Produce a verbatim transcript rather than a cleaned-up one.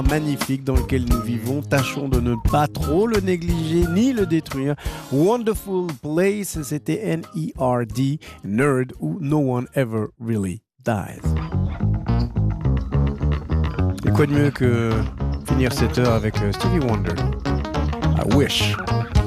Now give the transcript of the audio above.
magnifique dans lequel nous vivons. Tâchons de ne pas trop le négliger ni le détruire. Wonderful Place, c'était N E R D, Nerd, ou No One Ever Really Dies. Et quoi de mieux que finir cette heure avec Stevie Wonder? I wish.